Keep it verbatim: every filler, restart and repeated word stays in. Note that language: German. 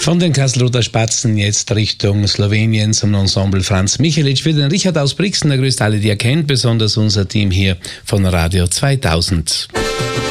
Von den Kastelruther Spatzen jetzt Richtung Slowenien zum Ensemble Franz Michelic für den Richard aus Brixen. Der grüßt alle, die er kennt, besonders unser Team hier von Radio zweitausend.